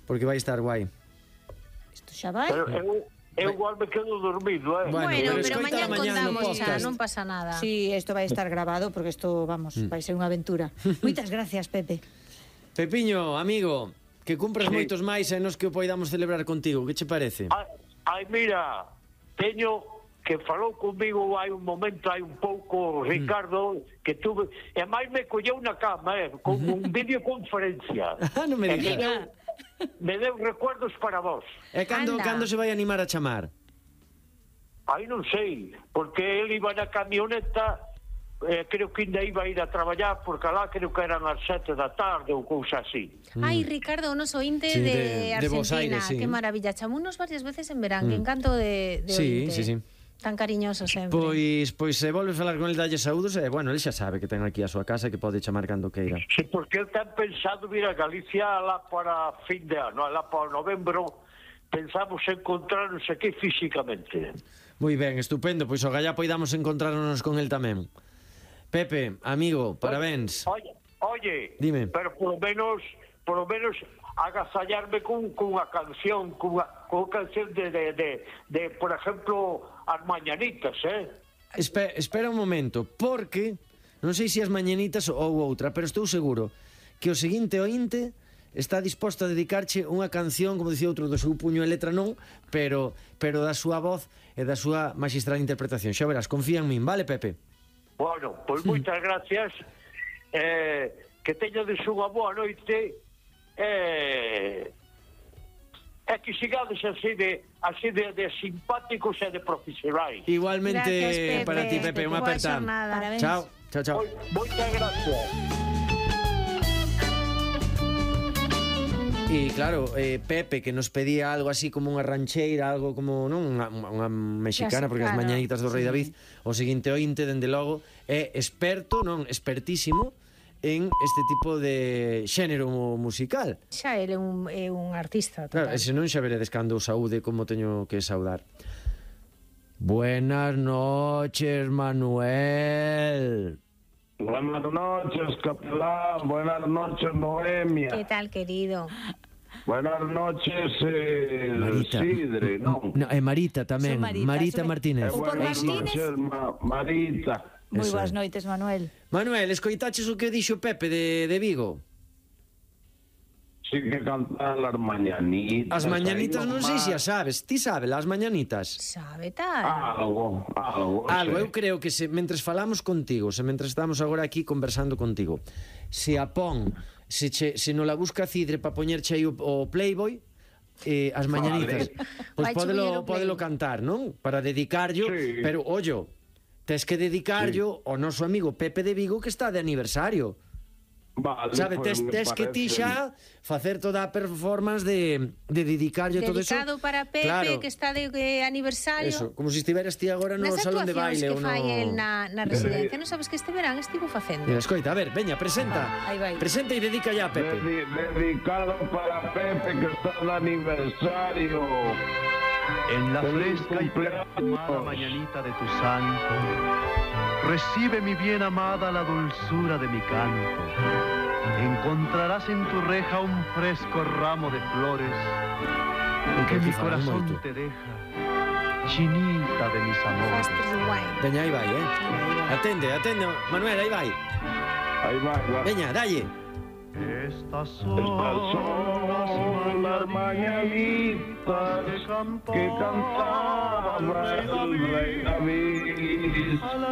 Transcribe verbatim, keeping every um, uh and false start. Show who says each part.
Speaker 1: porque vai estar guai.
Speaker 2: Isto xa vai.
Speaker 3: Pero eu, eu igual me quedo dormido, eh?
Speaker 1: Bueno,
Speaker 4: Bueno,
Speaker 1: pero
Speaker 4: pero
Speaker 1: escoita
Speaker 4: mañán
Speaker 1: mañá no
Speaker 4: contamos xa,
Speaker 1: podcast.
Speaker 4: non pasa nada.
Speaker 2: Sí, isto vai estar grabado porque isto, vamos, vai ser unha aventura. Moitas gracias, Pepe.
Speaker 1: Pepiño, amigo, que cumpras
Speaker 3: Sí.
Speaker 1: moitos máis e nos que o poidamos celebrar contigo, que che parece?
Speaker 3: Ai, ai, mira, teño que falou comigo hai un momento, hai un pouco, Ricardo, que tuve, e máis me colleu na cama, eh, con un videoconferencia.
Speaker 1: Ah, non me
Speaker 3: E
Speaker 1: digas.
Speaker 3: me deu, me deu recuerdos para vos.
Speaker 1: E cando,
Speaker 4: Anda.
Speaker 1: cando se vai animar a chamar?
Speaker 3: Aí non sei, porque ele iba na camioneta, eh, creo que ainda iba a ir a traballar, porque alá creo que eran as sete da tarde ou cousa así.
Speaker 4: Ai, Ricardo, o noso ointe
Speaker 1: Sí,
Speaker 4: de,
Speaker 1: de- de Bos
Speaker 4: Argentina,
Speaker 1: Aires, sí.
Speaker 4: que maravilla. Chamounos varias veces en verán, que encanto de, de
Speaker 1: Sí,
Speaker 4: ointe.
Speaker 1: sí, sí.
Speaker 4: Tan cariñoso sempre.
Speaker 1: Pois, pois se volves falar con el dalle saúdos, e, bueno, ele xa sabe que ten aquí a súa casa e que pode chamar cando queira.
Speaker 3: Sí, porque ele ten pensado vir a Galicia lá para fin de ano, lá para novembro, pensamos encontrarnos aquí físicamente.
Speaker 1: Moi ben, estupendo, pois o gallá poidamos encontrarnos con el tamén. Pepe, amigo, parabéns.
Speaker 3: Oye, oye,
Speaker 1: Dime.
Speaker 3: pero por lo menos, por lo menos agasallarme con, con unha canción, con unha, con unha canción de, de, de, de, por ejemplo, As Mañanitas, eh?
Speaker 1: Espe, espera un momento, porque non sei se as mañanitas ou outra, pero estou seguro que o seguinte ointe está disposto a dedicarche unha canción, como dicía outro, do seu puño e letra non, pero pero da súa voz e da súa magistral interpretación. Xa verás, confía en min, vale, Pepe?
Speaker 3: Bueno, pois moitas gracias, eh, que teñades unha boa noite, eh, e que sigades así de así de, de simpáticos e de profesionais.
Speaker 1: Igualmente
Speaker 4: Gracias, Pepe.
Speaker 1: para ti, Pepe, unha
Speaker 4: Boa
Speaker 1: aperta.
Speaker 4: xornada.
Speaker 2: Parabéns.
Speaker 1: Chao, chao, chao.
Speaker 3: Moi- Moitas gracias.
Speaker 1: E claro, eh, Pepe que nos pedía algo así como unha rancheira, algo como, non, unha, unha mexicana, porque as
Speaker 4: Claro,
Speaker 1: mañanitas do Rei
Speaker 4: sí.
Speaker 1: David, o seguinte ointe, dende logo, é experto, non, expertísimo en este tipo de xénero musical.
Speaker 4: Xa ele é un, é un artista
Speaker 1: Claro,
Speaker 4: total.
Speaker 1: e se non xa veredes cando o saúde como teño que saudar. Buenas noches, Manuel.
Speaker 5: Buenas noches, capelán. Buenas noches, Noemia.
Speaker 4: Que tal, querido?
Speaker 5: Buenas noches, eh,
Speaker 1: Marita.
Speaker 5: Sidre, ¿no?
Speaker 1: No, e Marita tamén,
Speaker 2: Son Marita,
Speaker 1: Marita
Speaker 2: son-
Speaker 1: Martínez.
Speaker 2: Ou por
Speaker 5: Buenas
Speaker 2: Martínez.
Speaker 5: noches, Ma- Marita.
Speaker 2: Moi
Speaker 1: Eso
Speaker 2: boas
Speaker 1: é.
Speaker 2: noites, Manuel.
Speaker 1: Manuel, escoitaches o que dixo Pepe de, de Vigo?
Speaker 5: Sí que cantan las mañanitas.
Speaker 1: As mañanitas
Speaker 5: ahí
Speaker 1: non sei se
Speaker 5: nomás.
Speaker 1: as sabes. Ti sabes as mañanitas?
Speaker 4: Sabe tal?
Speaker 5: Algo, algo.
Speaker 1: Algo,
Speaker 5: sí.
Speaker 1: eu creo que se mentres falamos contigo, se mentres estamos agora aquí conversando contigo, se a pon, se, che, se non la busca Cidre para poñerche aí o, o Playboy, eh, as mañanitas, pois
Speaker 4: Vai
Speaker 1: podelo,
Speaker 4: chubir o Play.
Speaker 1: podelo cantar, non? Para dedicarllo,
Speaker 5: Sí.
Speaker 1: pero ollo, tes que dedicarllo ao noso amigo Pepe de Vigo que está de aniversario.
Speaker 5: Vale,
Speaker 1: Sabe,
Speaker 5: pues
Speaker 1: tes,
Speaker 5: me
Speaker 1: tes que ti
Speaker 5: parece-
Speaker 1: xa facer toda a performance de, de dedicarlle todo eso.
Speaker 4: Dedicado para Pepe,
Speaker 1: Claro,
Speaker 4: que está de eh, aniversario.
Speaker 1: eso, como se estiveras ti agora no
Speaker 4: Nas
Speaker 1: salón de baile
Speaker 4: actuacións que
Speaker 1: ou no...
Speaker 4: fai el na, na residencia. Non sabes que este verán estivo facendo.
Speaker 1: Mira, escoita, a ver, veña, presenta.
Speaker 2: Aí vai.
Speaker 1: Presenta e dedica ya a Pepe.
Speaker 5: Dedi- dedicado para Pepe que está de aniversario.
Speaker 6: En la
Speaker 5: Feliz
Speaker 6: fresca y
Speaker 5: cumpleaños.
Speaker 6: perfumada mañanita de tu santo, recibe mi bien amada la dulzura de mi canto. Encontrarás en tu reja un fresco ramo de flores que mi
Speaker 1: Quizá,
Speaker 6: corazón
Speaker 1: moito.
Speaker 6: te deja, chinita de mis amores.
Speaker 4: Fasters wine.
Speaker 1: Veña, aí vai, eh. Atende, atende, Manuel, aí vai.
Speaker 5: Ahí va, va.
Speaker 1: Veña, dalle.
Speaker 6: Estas
Speaker 5: Estas son las mañanitas que cantaba el rey David.